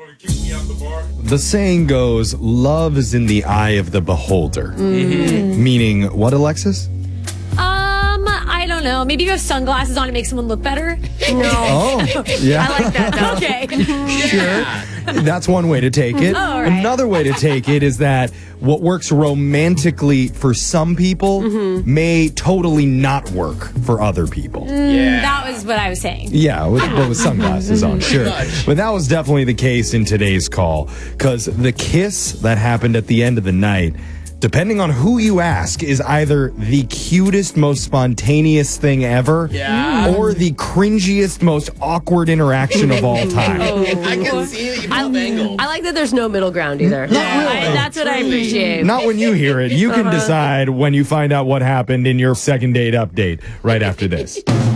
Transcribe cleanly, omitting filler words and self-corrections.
The saying goes, love is in the eye of the beholder. Meaning what, Alexis? I don't know. Maybe you have sunglasses on, it makes someone look better. No. Oh, yeah. I like that, though. Okay. Sure. That's one way to take it. all right. Another way to take it is that what works romantically for some people may totally not work for other people. That was what I was saying. Yeah, with sunglasses on, sure. But that was definitely the case in today's call, because the kiss that happened at the end of the night, depending on who you ask, is either the cutest, most spontaneous thing ever, or the cringiest, most awkward interaction of all time. I can see it. You both angled. I like that there's no middle ground either. That's what I appreciate. Not when you hear it. You can decide when you find out what happened in your second date update right after this.